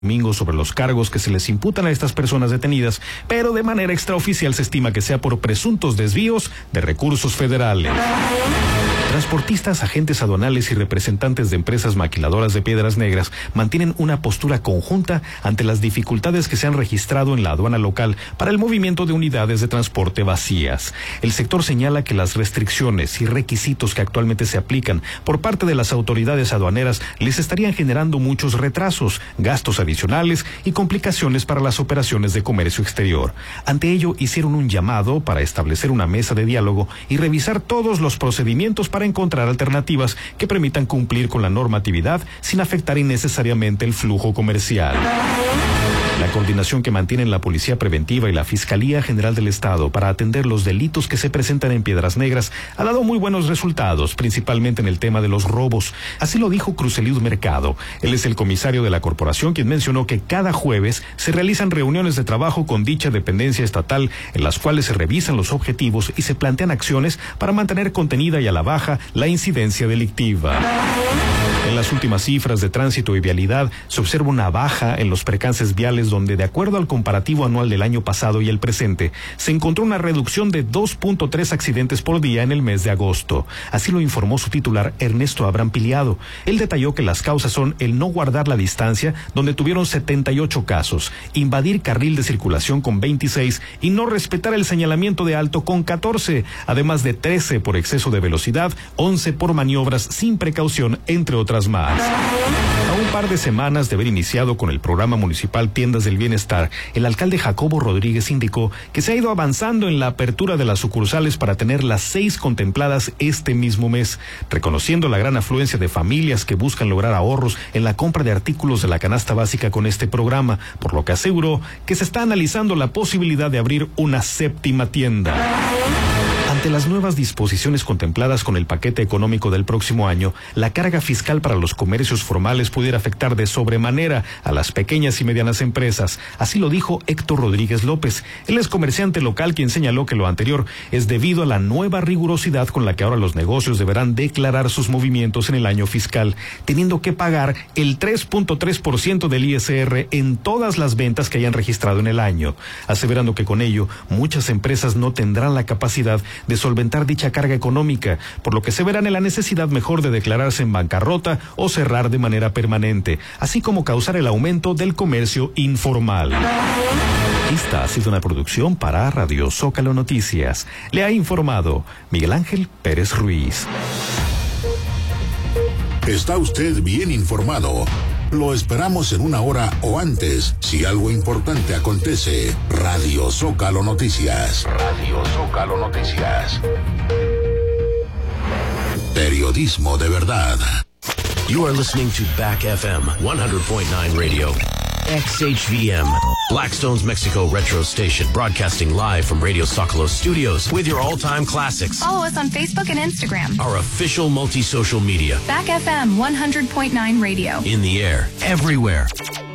domingo sobre los cargos que se les imputan a estas personas detenidas, pero de manera extraoficial se estima que sea por presuntos desvíos de recursos federales. Transportistas, agentes aduanales y representantes de empresas maquiladoras de piedras negras mantienen una postura conjunta ante las dificultades que se han registrado en la aduana local para el movimiento de unidades de transporte vacías. El sector señala que las restricciones y requisitos que actualmente se aplican por parte de las autoridades aduaneras les estarían generando muchos retrasos, gastos adicionales y complicaciones para las operaciones de comercio exterior. Ante ello, hicieron un llamado para establecer una mesa de diálogo y revisar todos los procedimientos para encontrar alternativas que permitan cumplir con la normatividad sin afectar innecesariamente el flujo comercial. La coordinación que mantienen la Policía Preventiva y la Fiscalía General del Estado para atender los delitos que se presentan en Piedras Negras ha dado muy buenos resultados, principalmente en el tema de los robos. Así lo dijo Cruzeliud Mercado. Él es el comisario de la corporación, quien mencionó que cada jueves se realizan reuniones de trabajo con dicha dependencia estatal en las cuales se revisan los objetivos y se plantean acciones para mantener contenida y a la baja la incidencia delictiva. En las últimas cifras de tránsito y vialidad se observa una baja en los percances viales donde, de acuerdo al comparativo anual del año pasado y el presente, se encontró una reducción de 2.3 accidentes por día en el mes de agosto. Así lo informó su titular Ernesto Abraham Piliado. Él detalló que las causas son el no guardar la distancia, donde tuvieron 78 casos, invadir carril de circulación con 26 y no respetar el señalamiento de alto con 14, además de 13 por exceso de velocidad, 11 por maniobras sin precaución, entre otras más. A un par de semanas de haber iniciado con el programa municipal Tiendas del Bienestar, el alcalde Jacobo Rodríguez indicó que se ha ido avanzando en la apertura de las sucursales para tener las 6 contempladas este mismo mes, reconociendo la gran afluencia de familias que buscan lograr ahorros en la compra de artículos de la canasta básica con este programa, por lo que aseguró que se está analizando la posibilidad de abrir una 7ª tienda. Ante las nuevas disposiciones contempladas con el paquete económico del próximo año, la carga fiscal para los comercios formales pudiera afectar de sobremanera a las pequeñas y medianas empresas. Así lo dijo Héctor Rodríguez López. Él es comerciante local, quien señaló que lo anterior es debido a la nueva rigurosidad con la que ahora los negocios deberán declarar sus movimientos en el año fiscal, teniendo que pagar el 3.3% del ISR en todas las ventas que hayan registrado en el año, aseverando que con ello muchas empresas no tendrán la capacidad de solventar dicha carga económica, por lo que se verán en la necesidad mejor de declararse en bancarrota o cerrar de manera permanente, así como causar el aumento del comercio informal. Esta ha sido una producción para Radio Zócalo Noticias. Le ha informado Miguel Ángel Pérez Ruiz. Está usted bien informado. Lo esperamos en 1 hora o antes, si algo importante acontece. Radio Zócalo Noticias. Radio Zócalo Noticias. Periodismo de verdad. You are listening to Back FM 100.9 Radio. XHVM, Blackstone's Mexico retro station, broadcasting live from Radio Zócalo studios with your all-time classics. Follow us on Facebook and Instagram. Our official multi-social media. Back FM 100.9 Radio. In the air, everywhere.